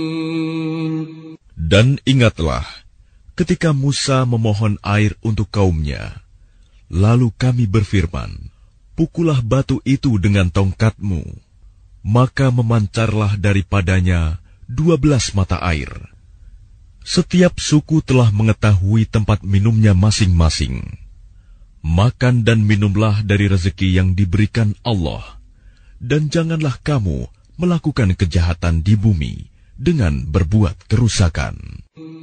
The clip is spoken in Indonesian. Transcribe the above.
Dan ingatlah, ketika Musa memohon air untuk kaumnya, lalu kami berfirman, pukullah batu itu dengan tongkatmu, maka memancarlah daripadanya 12 mata air. Setiap suku telah mengetahui tempat minumnya masing-masing. Makan dan minumlah dari rezeki yang diberikan Allah, dan janganlah kamu melakukan kejahatan di bumi dengan berbuat kerusakan.